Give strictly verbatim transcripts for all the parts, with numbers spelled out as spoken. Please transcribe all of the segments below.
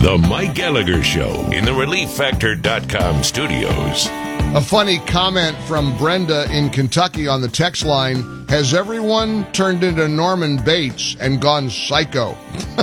The Mike Gallagher Show in the relief factor dot com studios. A funny comment from Brenda in Kentucky on the text line. Has everyone turned into Norman Bates and gone psycho?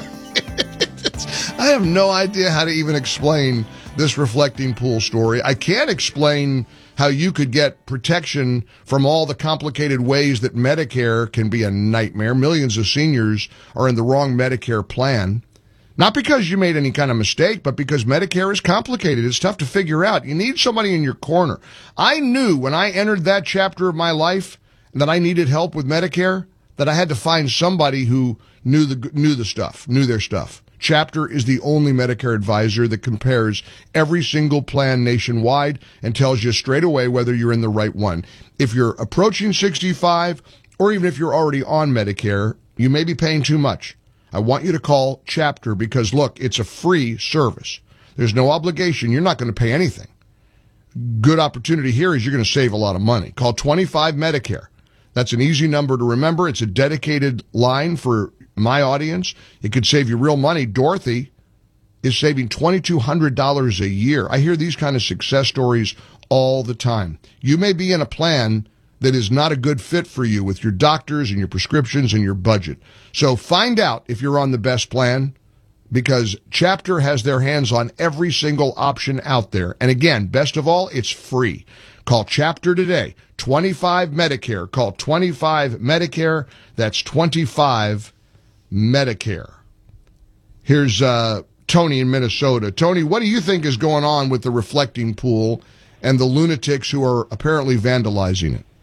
I have no idea how to even explain this reflecting pool story. I can't explain how you could get protection from all the complicated ways that Medicare can be a nightmare. Millions of seniors are in the wrong Medicare plan. Not because you made any kind of mistake, but because Medicare is complicated. It's tough to figure out. You need somebody in your corner. I knew when I entered that chapter of my life that I needed help with Medicare, that I had to find somebody who knew the knew the stuff, knew their stuff. Chapter is the only Medicare advisor that compares every single plan nationwide and tells you straight away whether you're in the right one. If you're approaching sixty-five, or even if you're already on Medicare, you may be paying too much. I want you to call Chapter because, look, it's a free service. There's no obligation. You're not going to pay anything. Good opportunity here is you're going to save a lot of money. Call twenty-five Medicare. That's an easy number to remember. It's a dedicated line for my audience. It could save you real money. Dorothy is saving two thousand two hundred dollars a year. I hear these kind of success stories all the time. You may be in a plan that is not a good fit for you with your doctors and your prescriptions and your budget. So find out if you're on the best plan, because Chapter has their hands on every single option out there. And again, best of all, it's free. Call Chapter today. twenty-five Medicare. Call twenty-five Medicare. That's twenty-five Medicare. Here's uh, Tony in Minnesota. Tony, what do you think is going on with the reflecting pool and the lunatics who are apparently vandalizing it?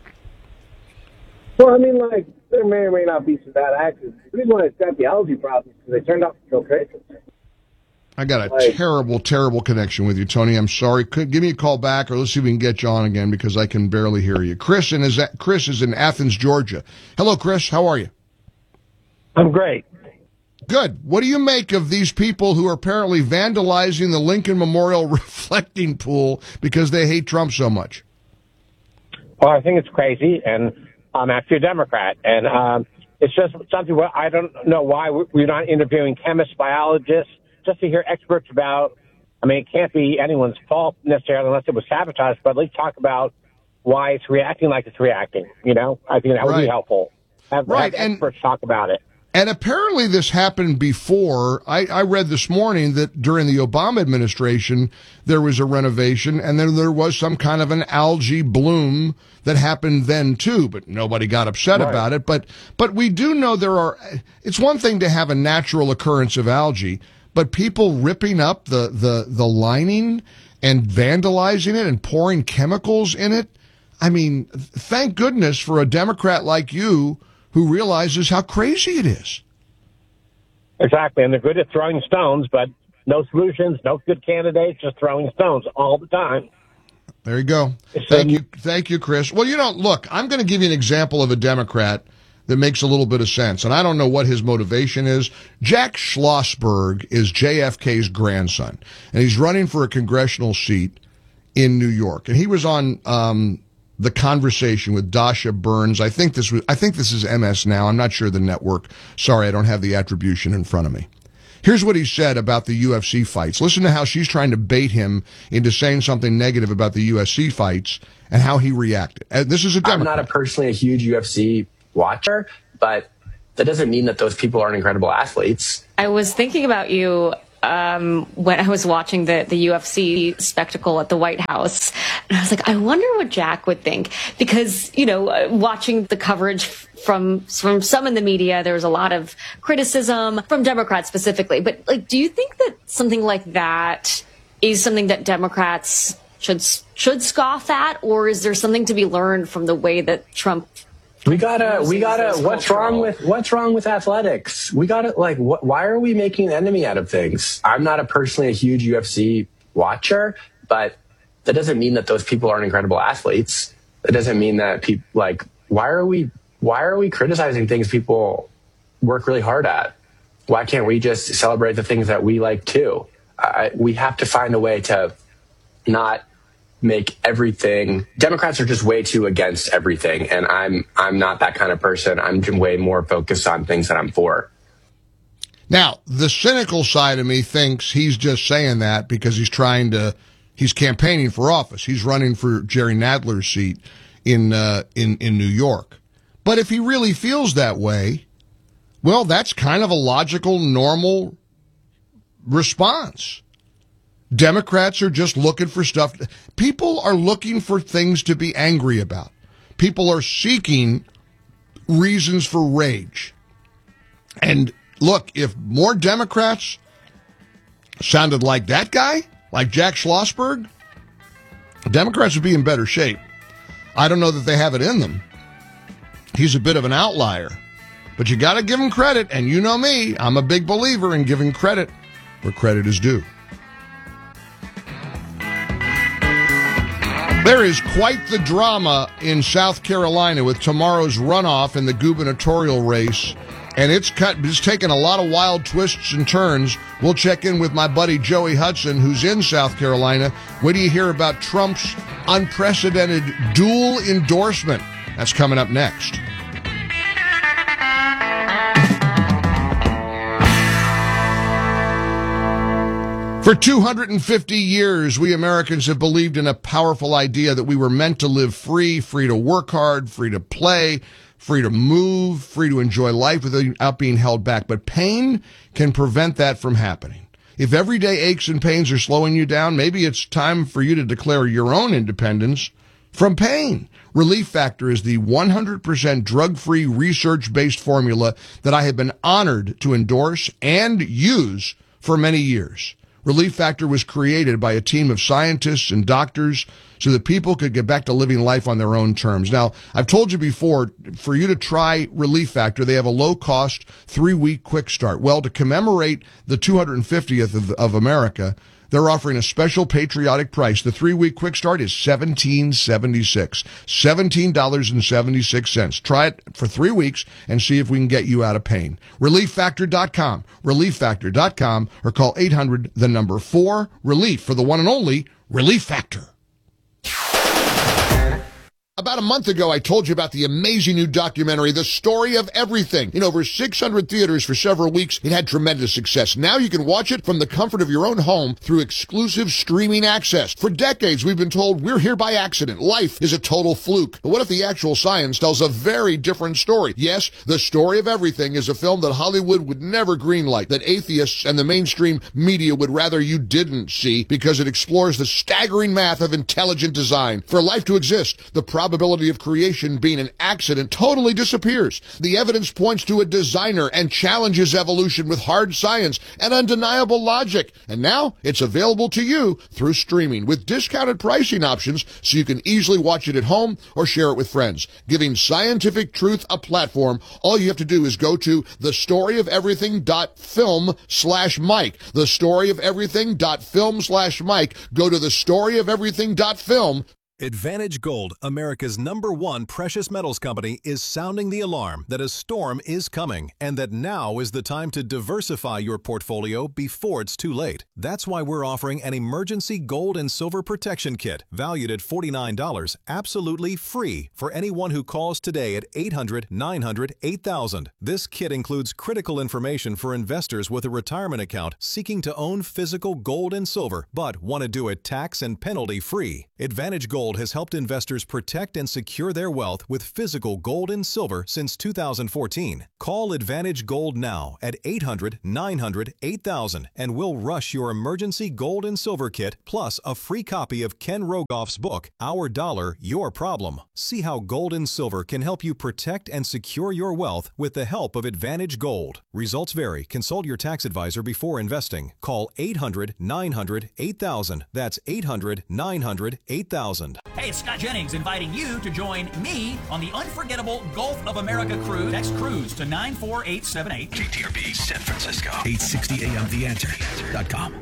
Well, I mean, like, there may or may not be some bad actors. The reason why it's got the allergy problems is because they turned off the filtration. I got a like, terrible, terrible connection with you, Tony. I'm sorry. Could give me a call back, or let's see if we can get you on again because I can barely hear you. Chris, in is Chris is in Athens, Georgia. Hello, Chris. How are you? I'm great. Good. What do you make of these people who are apparently vandalizing the Lincoln Memorial reflecting pool because they hate Trump so much? Well, I think it's crazy, and I'm actually a Democrat, and um, it's just something where I don't know why we're not interviewing chemists, biologists, just to hear experts about. I mean, it can't be anyone's fault necessarily unless it was sabotaged, but at least talk about why it's reacting like it's reacting. You know, I think that would right. be helpful. Have, right. have experts and, talk about it. And apparently this happened before. I, I read this morning that during the Obama administration, there was a renovation, and then there was some kind of an algae bloom that happened then too, but nobody got upset right. about it. But, but we do know there are, it's one thing to have a natural occurrence of algae, but people ripping up the, the, the lining and vandalizing it and pouring chemicals in it. I mean, thank goodness for a Democrat like you who realizes how crazy it is. Exactly, and they're good at throwing stones, but no solutions, no good candidates, just throwing stones all the time. There you go. Thank you, thank you, Chris. Well, you know, look, I'm going to give you an example of a Democrat that makes a little bit of sense, and I don't know what his motivation is. Jack Schlossberg is J F K's grandson, and he's running for a congressional seat in New York, and he was on um, The Conversation with Dasha Burns. I think this was, I think this is M S Now. I'm not sure the network. Sorry, I don't have the attribution in front of me. Here's what he said about the U F C fights. Listen to how she's trying to bait him into saying something negative about the U F C fights and how he reacted. And this is a Democrat. I'm not a personally a huge U F C watcher, but that doesn't mean that those people aren't incredible athletes. I was thinking about you um, when I was watching the, the U F C spectacle at the White House. And I was like, I wonder what Jack would think. Because, you know, uh, watching the coverage from from some in the media, there was a lot of criticism from Democrats specifically. But, like, do you think that something like that is something that Democrats should should scoff at? Or is there something to be learned from the way that Trump... We gotta, we gotta, what's wrong with, what's wrong with athletics? We gotta, like, wh- why are we making an enemy out of things? I'm not a personally a huge U F C watcher, but that doesn't mean that those people aren't incredible athletes. That doesn't mean that people, like, why are we, why are we criticizing things people work really hard at? Why can't we just celebrate the things that we like too? I, we have to find a way to not make everything. Democrats are just way too against everything, and I'm I'm not that kind of person. I'm way more focused on things that I'm for. Now, the cynical side of me thinks he's just saying that because he's trying to, he's campaigning for office. He's running for Jerry Nadler's seat in, uh, in, in New York. But if he really feels that way, well, that's kind of a logical, normal response. Democrats are just looking for stuff. People are looking for things to be angry about. People are seeking reasons for rage. And look, if more Democrats sounded like that guy, like Jack Schlossberg, Democrats would be in better shape. I don't know that they have it in them. He's a bit of an outlier. But you got to give him credit, and you know me, I'm a big believer in giving credit where credit is due. There is quite the drama in South Carolina with tomorrow's runoff in the gubernatorial race, and it's cut, it's taken a lot of wild twists and turns. We'll check in with my buddy Joey Hudson, who's in South Carolina. What do you hear about Trump's unprecedented dual endorsement? That's coming up next. For two hundred fifty years, we Americans have believed in a powerful idea that we were meant to live free, free to work hard, free to play, free to move, free to enjoy life without being held back. But pain can prevent that from happening. If everyday aches and pains are slowing you down, maybe it's time for you to declare your own independence from pain. Relief Factor is the one hundred percent drug-free, research-based formula that I have been honored to endorse and use for many years. Relief Factor was created by a team of scientists and doctors so that people could get back to living life on their own terms. Now, I've told you before, for you to try Relief Factor, they have a low-cost, three-week quick start. Well, to commemorate the two hundred fiftieth of, of America, they're offering a special patriotic price. The three-week quick start is seventeen seventy-six, seventeen dollars and seventy-six cents. Try it for three weeks and see if we can get you out of pain. relief factor dot com, relief factor dot com, or call eight hundred, the number four, relief for the one and only Relief Factor. About a month ago, I told you about the amazing new documentary, The Story of Everything. In over six hundred theaters for several weeks, it had tremendous success. Now you can watch it from the comfort of your own home through exclusive streaming access. For decades, we've been told we're here by accident. Life is a total fluke. But what if the actual science tells a very different story? Yes, The Story of Everything is a film that Hollywood would never greenlight, that atheists and the mainstream media would rather you didn't see, because it explores the staggering math of intelligent design. For life to exist, the problem probability of creation being an accident totally disappears. The evidence points to a designer and challenges evolution with hard science and undeniable logic. And now it's available to you through streaming with discounted pricing options so you can easily watch it at home or share it with friends. Giving scientific truth a platform, all you have to do is go to thestoryofeverything.film slash Mike. Thestoryofeverything.film slash Mike. Go to thestoryofeverything.film. Advantage Gold, America's number one precious metals company, is sounding the alarm that a storm is coming and that now is the time to diversify your portfolio before it's too late. That's why we're offering an emergency gold and silver protection kit valued at forty-nine dollars, absolutely free for anyone who calls today at eight hundred, nine hundred, eight thousand. This kit includes critical information for investors with a retirement account seeking to own physical gold and silver but want to do it tax and penalty free. Advantage Gold has helped investors protect and secure their wealth with physical gold and silver since two thousand fourteen. Call Advantage Gold now at eight hundred, nine hundred, eight thousand and we'll rush your emergency gold and silver kit plus a free copy of Ken Rogoff's book, Our Dollar, Your Problem. See how gold and silver can help you protect and secure your wealth with the help of Advantage Gold. Results vary. Consult your tax advisor before investing. Call eight hundred, nine hundred, eight thousand. That's eight hundred, nine hundred, eight thousand. Hey, it's Scott Jennings inviting you to join me on the unforgettable Gulf of America cruise. Text cruise to nine four eight seven eight. K T R B San Francisco, eight sixty A M The Answer dot com.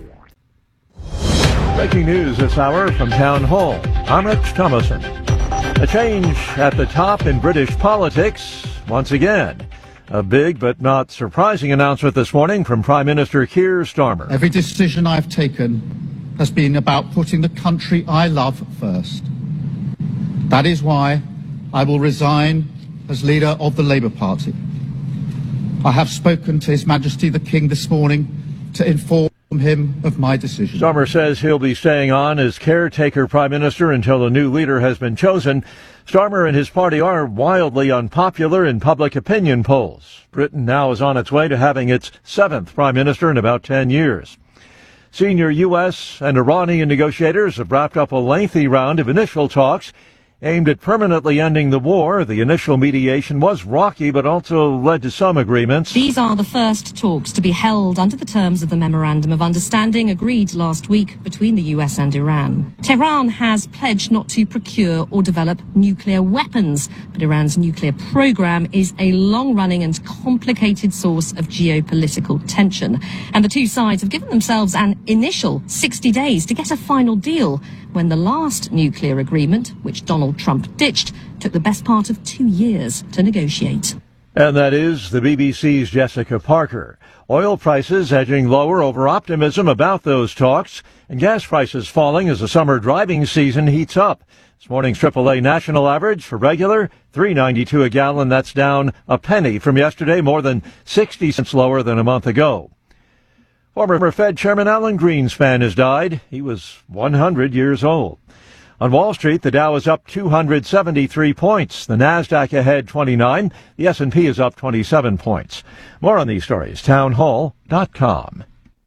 Breaking news this hour from Town Hall. I'm Rich Thomason. A change at the top in British politics once again. A big but not surprising announcement this morning from Prime Minister Keir Starmer. Every decision I've taken has been about putting the country I love first. That is why I will resign as leader of the Labour Party. I have spoken to His Majesty the King this morning to inform him of my decision. Starmer says he'll be staying on as caretaker prime minister until a new leader has been chosen. Starmer and his party are wildly unpopular in public opinion polls. Britain now is on its way to having its seventh prime minister in about ten years. Senior U S and Iranian negotiators have wrapped up a lengthy round of initial talks aimed at permanently ending the war. The initial mediation was rocky, but also led to some agreements. These are the first talks to be held under the terms of the Memorandum of Understanding agreed last week between the U S and Iran. Tehran has pledged not to procure or develop nuclear weapons, but Iran's nuclear program is a long-running and complicated source of geopolitical tension. And the two sides have given themselves an initial sixty days to get a final deal, when the last nuclear agreement, which Donald Trump ditched, took the best part of two years to negotiate. And that is the B B C's Jessica Parker. Oil prices edging lower over optimism about those talks, and gas prices falling as the summer driving season heats up. This morning's triple A national average for regular, three ninety-two a gallon. That's down a penny from yesterday, more than sixty cents lower than a month ago. Former Fed Chairman Alan Greenspan has died. He was one hundred years old. On Wall Street, the Dow is up two hundred seventy-three points. The Nasdaq ahead twenty-nine. The S and P is up twenty-seven points. More on these stories, town hall dot com.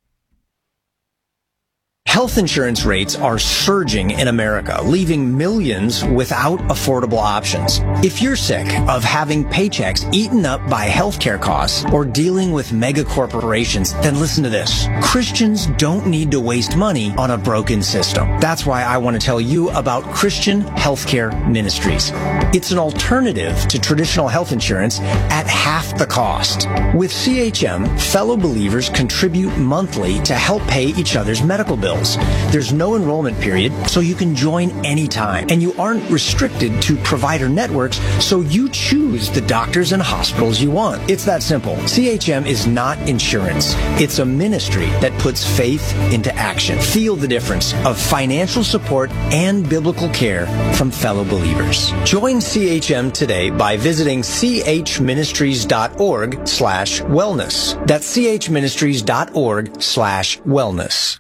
Health insurance rates are surging in America, leaving millions without affordable options. If you're sick of having paychecks eaten up by healthcare costs or dealing with mega corporations, then listen to this. Christians don't need to waste money on a broken system. That's why I want to tell you about Christian Healthcare Ministries. It's an alternative to traditional health insurance at half the cost. With C H M, fellow believers contribute monthly to help pay each other's medical bills. There's no enrollment period, so you can join anytime. And you aren't restricted to provider networks, so you choose the doctors and hospitals you want. It's that simple. C H M is not insurance. It's a ministry that puts faith into action. Feel the difference of financial support and biblical care from fellow believers. Join C H M today by visiting chministries.org slash wellness. That's chministries.org slash wellness.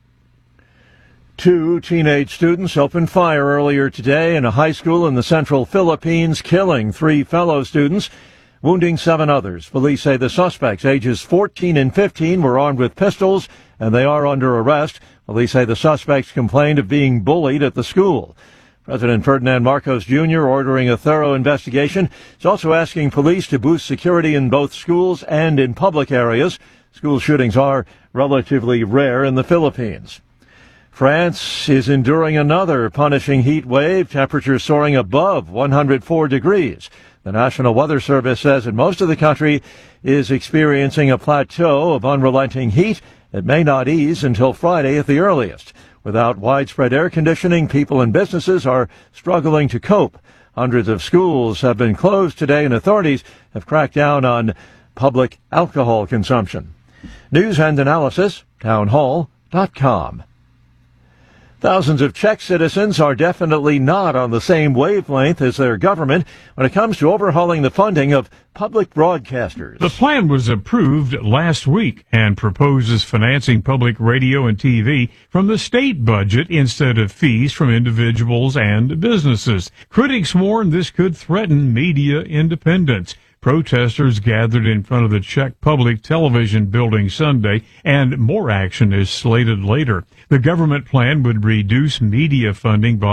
Two teenage students opened fire earlier today in a high school in the central Philippines, killing three fellow students, wounding seven others. Police say the suspects, ages fourteen and fifteen, were armed with pistols, and they are under arrest. Police say the suspects complained of being bullied at the school. President Ferdinand Marcos Junior ordering a thorough investigation. He's also asking police to boost security in both schools and in public areas. School shootings are relatively rare in the Philippines. France is enduring another punishing heat wave, temperatures soaring above one hundred four degrees. The National Weather Service says that most of the country is experiencing a plateau of unrelenting heat that may not ease until Friday at the earliest. Without widespread air conditioning, people and businesses are struggling to cope. Hundreds of schools have been closed today, and authorities have cracked down on public alcohol consumption. News and analysis, town hall dot com. Thousands of Czech citizens are definitely not on the same wavelength as their government when it comes to overhauling the funding of public broadcasters. The plan was approved last week and proposes financing public radio and T V from the state budget instead of fees from individuals and businesses. Critics warn this could threaten media independence. Protesters gathered in front of the Czech Public Television building Sunday, and more action is slated later. The government plan would reduce media funding by